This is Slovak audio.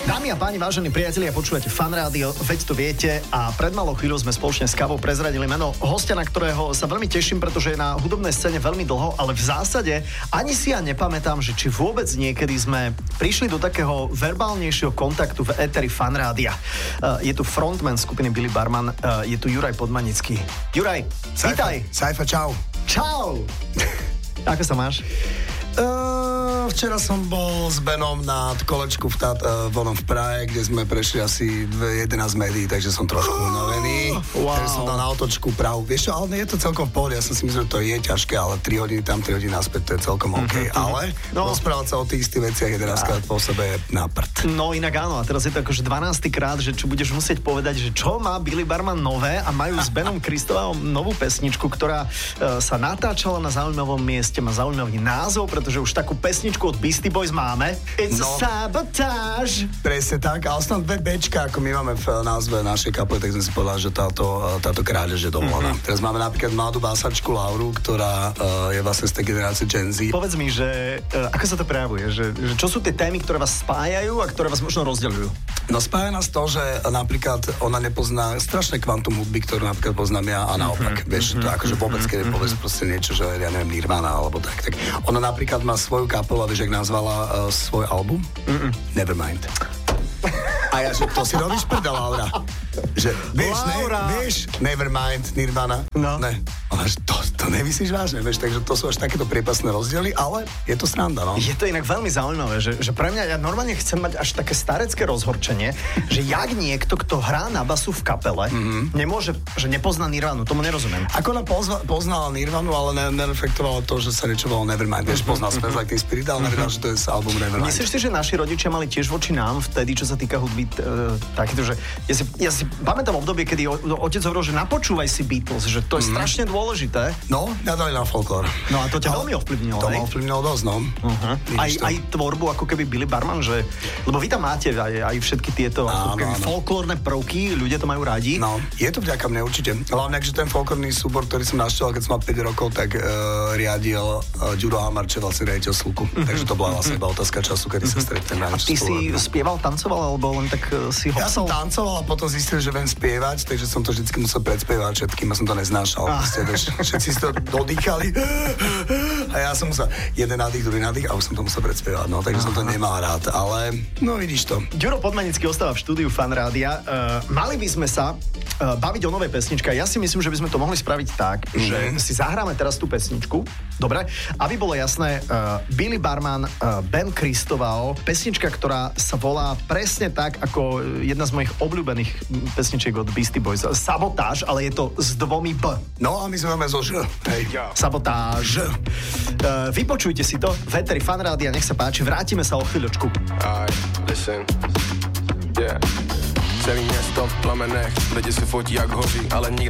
Dámy a páni, vážení priatelia, počúvate Fan Rádio, veď to viete, a pred malou chvíľou sme spoločne s Kavou prezradili meno hostia, na ktorého sa veľmi teším, pretože je na hudobnej scéne veľmi dlho, ale v zásade ani si ja nepamätám, že či vôbec niekedy sme prišli do takého verbálnejšieho kontaktu v éteri Fan Rádia. Je tu frontman skupiny Billy Barman, je tu Juraj Podmanický. Juraj, vítaj. Saifa, čau. Čau. Ako sa máš? Včera som bol s Benom na kolečku v Prahe, kde sme prešli asi 11 médií, takže som trošku unavený. Wow. Takže som dal na otočku Prahu. Vieš čo, ale je to celkom v pohode. Ja som si myslel, že to je ťažké, ale 3 hodiny tam, 3 hodiny naspäť, to je celkom OK. Ale rozprávať sa o tých istých veciach 11 krát po sebe je na prd. No inak áno, a teraz je to akože 12. krát, že čo budeš musieť povedať, že čo má Billy Barman nové, a majú s Benom Kristovom novú pesničku, ktorá sa natáčala na zaujímavom mieste, má zaujímavý názov, pretože už takú pesničku od Beastie Boys máme. It's a Sabotage. Presne tak, ale snad 2 Bčka, ako my máme v názve našej kapely, tak sme si povedali, že táto krádež je dovolená. Teraz máme napríklad mladú básačku Lauru, ktorá je vlastne z tej generácie Gen Z. Povedz mi, že ako sa to prejavuje? Že čo sú tie témy, ktoré vás spájajú a ktoré vás možno rozdeľujú? No spája nás to, že napríklad ona nepozná strašné kvantum hudby, ktorú napríklad poznám ja, a naopak, vieš, to akože vôbec, keď povedz proste niečo, že ja neviem, Nirvana alebo tak. Ona napríklad má svoju kapelu, a vieš, jak nazvala svoj album? Nevermind. A ja, že to si robíš prda, Laura. Že, vieš, Nevermind, Nirvana. No. Ne. Ona, že to nemyslíš vážne, vieš, takže to sú až takéto priepasné rozdiely, ale je to sranda, no. Je to inak veľmi zaujímavé, že pre mňa, ja normálne chcem mať až také starecké rozhorčenie, že jak niekto, kto hrá na basu v kapele, nemôže, že nepozná Nirvanu, tomu nerozumiem. Ako ona poznala Nirvanu, ale nereflektovala to, že sa rečovalo Nevermind. Vieš, poznal Smells Like Teen Spirit, ale nevedal, že to je z albumu Nevermind. Myslíš si, že naši rodičia mali tiež voči nám vtedy, čo sa týka hudby, takýto, že ja si pamätám obdobie, kedy otec hovoril, že napočúvaj si Beatles, že to je strašne dôležité. No, nadali na folklór. No a to ťa veľmi ovplyvnilo, To ma ovplyvnilo dosť, no. Aj tvorbu ako keby Billy Barman, že... Lebo vy tam máte aj všetky tieto ako keby folklórne prvky, ľudia to majú radi. No, je to vďaka mne určite. Hlavne, že ten folklórny súbor, ktorý som navštevoval, keď som mal 5 rokov, tak riadil Ďuro Hamarče, vlastne riaditeľ Sluku. Takže to bola vlastne iba otázka času, kedy sa stretneme. A ty si spieval, tancoval, alebo len tak si hopsal? Ja som tancoval a potom zistil, že viem spievať, takže som to vždycky musel predspievať všetkým a som to neznášal. Všetci si to dodýchali a ja som musel jeden nádych, druhý nádych a už som to musel predspievať, no, takže som to nemal rád, ale no vidíš to. Ďuro Podmanický ostáva v štúdiu Fan Rádia. Mali by sme sa baviť o novej pesničke. Ja si myslím, že by sme to mohli spraviť tak, že si zahráme teraz tú pesničku, dobre, aby bolo jasné, Billy Barman, Ben Kristoval, pesnička, ktorá sa volá presne tak, ako jedna z mojich obľúbených pesničiek od Beastie Boys. Sabotáž, ale je to s 2 B. No a my sme máme zo Ž. Sabotáž. Vypočujte si to v éteri Fan Rádia, nech sa páči, vrátime sa o chvíľočku. Listen. Yeah. Celý město v plamenech, lidi si fotí jak hoří, ale nikdo